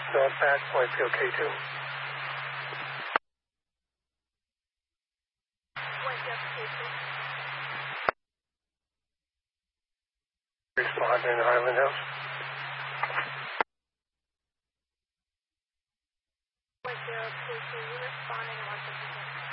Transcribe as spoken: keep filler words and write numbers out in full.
Northbound, Whitefield K two. Whitefield K two. Respond in Highland Hills. Whitefield K two, you respond in Washington.